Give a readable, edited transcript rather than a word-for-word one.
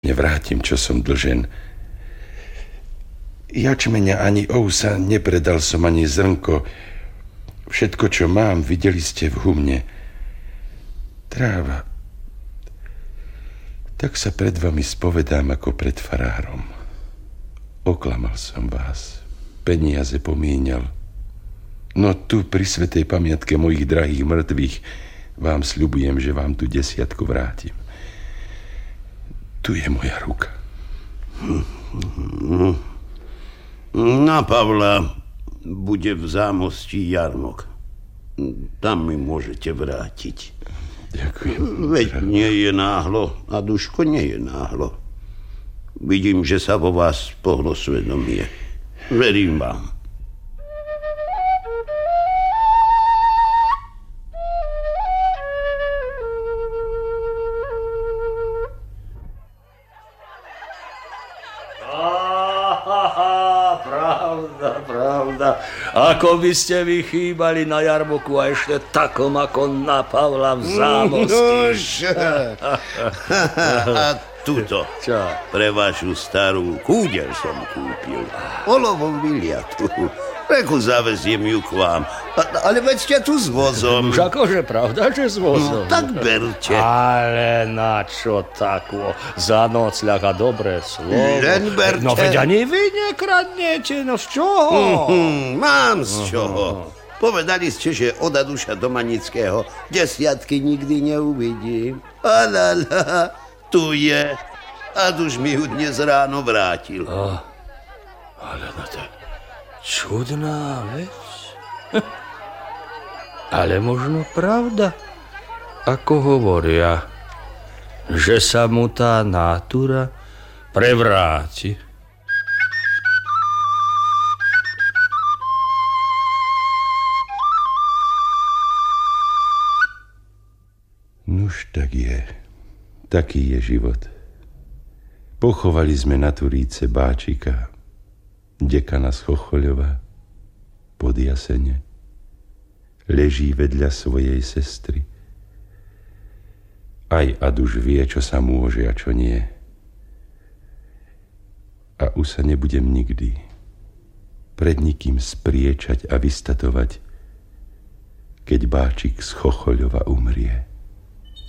nevrátim, čo som dlžen. Jačmeňa ani ousa nepredal som ani zrnko. Všetko, čo mám, videli ste v humne. Tráva. Tak sa pred vami spovedám ako pred farárom. Oklamal som vás. Peniaze pomíňal. No tu pri svätej pamiatke mojich drahých mŕtvych vám sľubujem, že vám tu 10 vrátim. Tu je moja ruka. Na Pavla bude v Zámostí jarmok. Tam mi môžete vrátiť. Ďakujem. Veď nie je náhlo a Duško nie je náhlo. Vidím, že sa vo vás pohlo svedomie. Verím vám. Pravda. Ako by ste vy chýbali na jarmoku a ešte takom ako na Pavla v Zámostí. A tuto, pre vašu starú kúdeľ som kúpil. Olovom vyliatu. Reku zaveziem ju k vám. Ale veď ste tu s vozom. Už akože pravda, že s vozom. Tak berte. Ale na čo takvo? Za nocľak a dobré slovo. Len berte. No veď ani vy nekradnete, no z čoho? Mám z čoho. Povedali ste, že od Aduša Domanického 10 nikdy neuvidím. Alala, tu je. Aduš mi ju dnes ráno vrátil. Ale no to čudná vec. Ale možno pravda, ako hovoria, že sa mu tá nátura prevráti. Nuž tak je. Taký je život. Pochovali sme na Turíce Báčika, dekana z Chochoľova, pod jasene. Leží vedľa svojej sestry. Aj Aduš vie, čo sa môže a čo nie. A už sa nebudem nikdy pred nikým spriečať a vystatovať, keď Báčik z Chochoľova umrie.